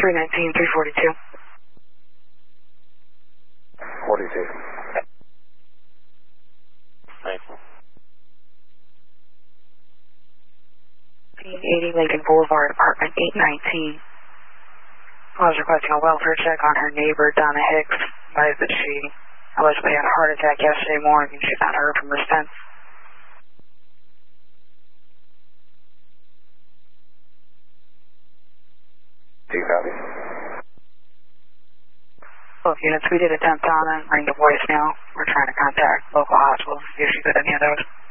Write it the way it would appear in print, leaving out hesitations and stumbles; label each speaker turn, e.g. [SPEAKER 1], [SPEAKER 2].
[SPEAKER 1] 319, 342.
[SPEAKER 2] 42.
[SPEAKER 3] Thanks.
[SPEAKER 1] 80 Lincoln Boulevard, apartment 819. I was requesting a welfare check on her neighbor, Donna Hicks. Advised that she allegedly had a heart attack yesterday morning and she's not heard from her since.
[SPEAKER 2] Copy.
[SPEAKER 1] Both units, we did attempt Donna and ring the voicemail. We're trying to contact local hospitals to see if she's at any of those.